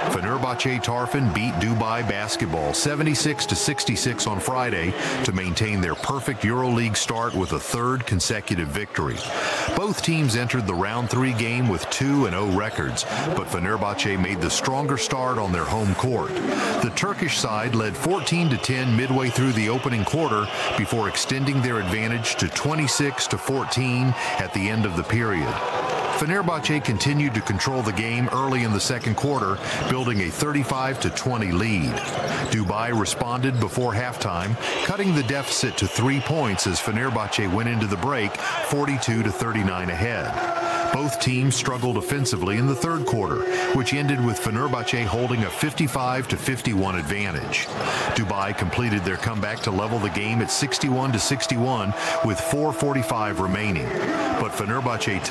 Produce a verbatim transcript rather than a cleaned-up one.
Fenerbahce Tarfin beat Dubai Basketball seventy-six to sixty-six on Friday to maintain their perfect EuroLeague start with a third consecutive victory. Both teams entered the round three game with two and oh records, but Fenerbahce made the stronger start on their home court. The Turkish side led fourteen to ten midway through the opening quarter before extending their advantage to twenty-six to fourteen at the end of the period. Fenerbahce continued to control the game early in the second quarter, building a thirty-five to twenty lead. Dubai responded before halftime, cutting the deficit to three points as Fenerbahce went into the break forty-two to thirty-nine ahead. Both teams struggled offensively in the third quarter, which ended with Fenerbahce holding a fifty-five to fifty-one advantage. Dubai completed their comeback to level the game at sixty-one to sixty-one with four forty-five remaining, but Fenerbahce